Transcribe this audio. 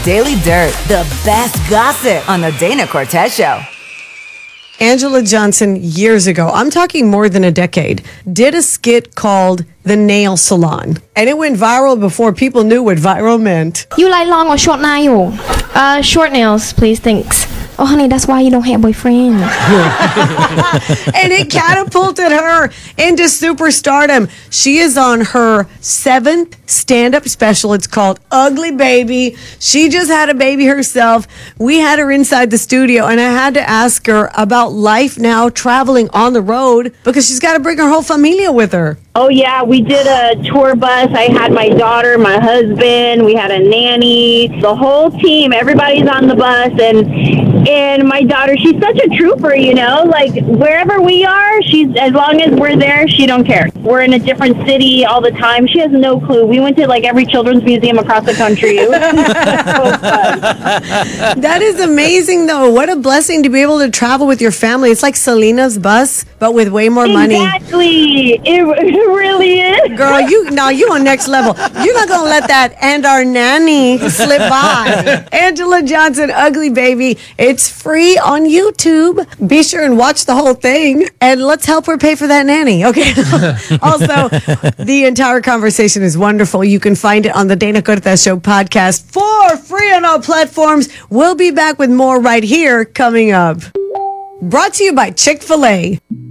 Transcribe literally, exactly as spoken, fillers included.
Daily Dirt, the best gossip on the Dana Cortez Show. Angela Johnson, years ago, I'm talking more than a decade, did a skit called The Nail Salon. And it went viral before people knew what viral meant. You like long or short nail? Uh, short nails, please, thanks. Oh, honey, that's why you don't have boyfriend. And it catapulted her into superstardom. She is on her seventh stand-up special. It's called Ugly Baby. She just had a baby herself. We had her inside the studio, and I had to ask her about life now, traveling on the road, because she's got to bring her whole familia with her. Oh, yeah, we did a tour bus. I had my daughter, my husband, we had a nanny, the whole team, everybody's on the bus, and and my daughter, she's such a trooper, you know, like wherever we are, she's, as long as we're there, she don't care. We're in a different city all the time. She has no clue. We went to like every children's museum across the country. It was so fun. That is amazing, though. What a blessing to be able to travel with your family. It's like Selena's bus, but with way more money. Exactly. It, it really is. Girl, you now you on next level. You're not gonna let that and our nanny slip by. Angela Johnson, Ugly Baby. It's free on YouTube. Be sure and watch the whole thing, and let's help her pay for that nanny. Okay. Also, the entire conversation is wonderful. You can find it on the Dana Cortez Show podcast for free on all platforms. We'll be back with more right here coming up. Brought to you by Chick-fil-A.